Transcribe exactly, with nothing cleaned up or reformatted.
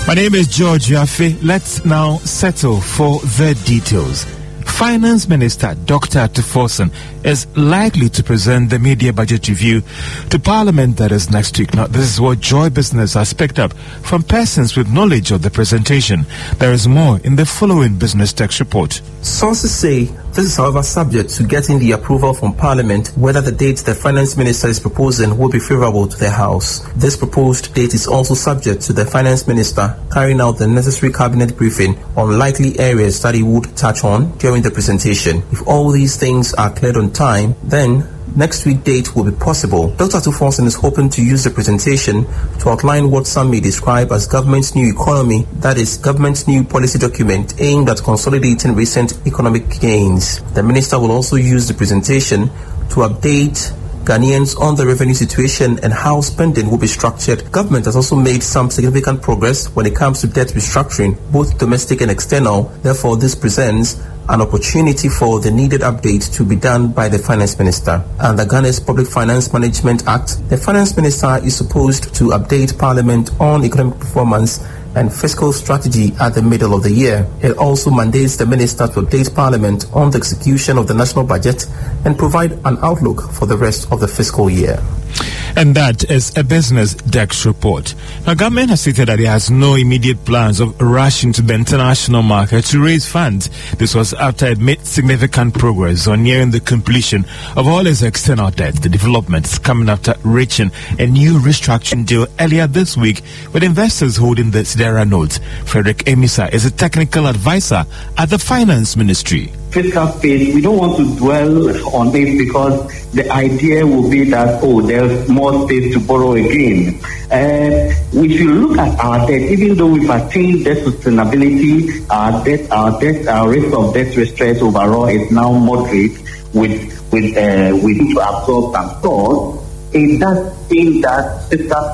My name is George Yafe. Let's now settle for the details. Finance Minister Doctor Ato Forson is likely to present the media budget review to Parliament, that is next week. Now, this is what Joy Business has picked up from persons with knowledge of the presentation. There is more in the following Business Text report. Sources say this is, however, subject to getting the approval from Parliament whether the date the Finance Minister is proposing will be favourable to the House. This proposed date is also subject to the Finance Minister carrying out the necessary cabinet briefing on likely areas that he would touch on during the presentation. If all these things are cleared on time, then next week date will be possible. Doctor Ato Forson is hoping to use the presentation to outline what some may describe as government's new economy, that is, government's new policy document aimed at consolidating recent economic gains. The minister will also use the presentation to update Ghanaians on the revenue situation and how spending will be structured. Government has also made some significant progress when it comes to debt restructuring, both domestic and external. Therefore, this presents an opportunity for the needed update to be done by the Finance Minister. Under Ghana's Public Finance Management Act, the Finance Minister is supposed to update Parliament on economic performance and fiscal strategy at the middle of the year. It also mandates the Minister to update Parliament on the execution of the national budget and provide an outlook for the rest of the fiscal year. And that is a Business Desk report. Now, government has stated that it has no immediate plans of rushing to the international market to raise funds. This was after it made significant progress on nearing the completion of all its external debt. The developments coming after reaching a new restructuring deal earlier this week with investors holding the Sidera notes. Frederick Emisa is a technical advisor at the Finance Ministry. Fiscal space, we don't want to dwell on it because the idea will be that, oh, there's more space to borrow again. Uh, if you look at our debt, even though we've attained debt sustainability, our debt, our debt, our rate of debt restraint overall is now moderate with with uh, with to absorb some costs. It does seem that fiscal